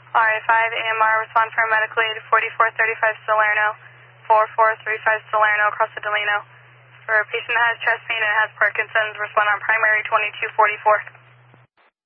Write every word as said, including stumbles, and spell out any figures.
R A five A M R, respond for a medical aid, forty-four thirty-five Salerno, four four three five Salerno, across the Delano. For a patient that has chest pain and has Parkinson's, respond on primary twenty-two forty-four.